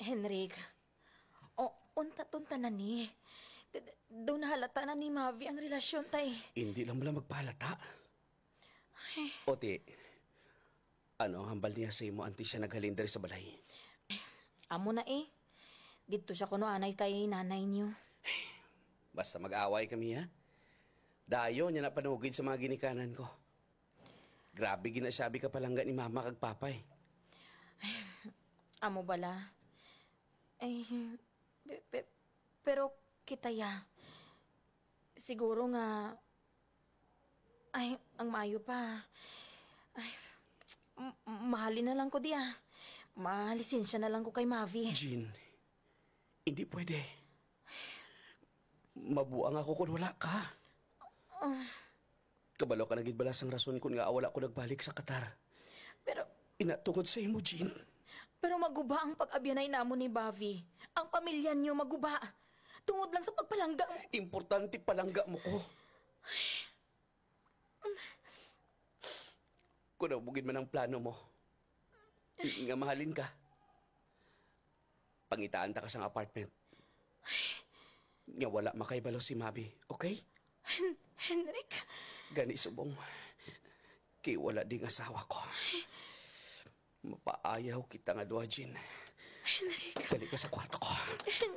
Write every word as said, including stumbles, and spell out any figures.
Henrik, o, unta-tunta na ni. D- d- Doon nahalata na ni Mavi ang relasyon tay. Hindi lang mo lang magpahalata. Oti, ano, hambal niya sa imo anti siya naghalindar sa balay. Amo na eh. Dito siya kuno anay kay nanay niyo. Basta mag-away kami, ha? Dayo niya na panugid sa mga ginikanan ko. Grabe ginasabi ka palangga ni mama kag papay. Amo bala. Ay, pe- pe- pero kitaya. Siguro nga, ay, ang mayo pa. Ay, m- mahalin na lang ko diya. Malisensya na lang ko kay Mavi. Jean, hindi pwede. Mabuang ako kung wala ka. Kabalo ka naging balas ang rason kung nga wala ko nagbalik sa Qatar. Pero, Inatungod sa imo, Jean. pero maguba ang pag-abyanay namo ni Bavi. Ang pamilya niyo maguba. Tungod lang sa pagpalangga mo. Importante palangga mo ko. Kung nabugin man ang plano mo, nga mahalin ka. Pangitaan ta ka sa apartment. Nga wala makaibalo si Mabi, okay? Hen- Henrik, Gani subong. Kay wala ding asawa ko. Mapaayaw kita nga duha, Jean. Henrik, Dali ka sa kwarto ko. Henrik.